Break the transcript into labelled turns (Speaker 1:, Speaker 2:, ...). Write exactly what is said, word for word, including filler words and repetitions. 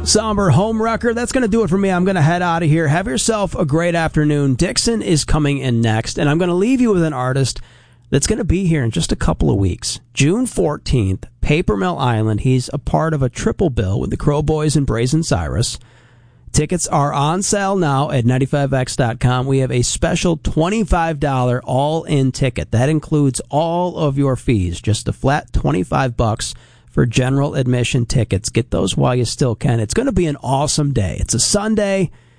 Speaker 1: Somber home wrecker. That's going to do it for me. I'm going to head out of here. Have yourself a great afternoon. Dixon is coming in next, and I'm going to leave you with an artist that's going to be here in just a couple of weeks. June fourteenth, Paper Mill Island. He's a part of a triple bill with the Crow Boys and Brazen Cyrus. Tickets are on sale now at ninety-five x dot com. We have a special twenty-five dollars all-in ticket. That includes all of your fees, just a flat twenty-five bucks for general admission tickets. Get those while you still can. It's going to be an awesome day. It's a Sunday.